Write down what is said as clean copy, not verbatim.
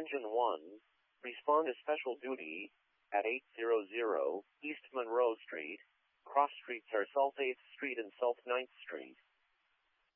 Engine 1, respond to special duty at 800 East Monroe Street. Cross streets are South 8th Street and South 9th Street.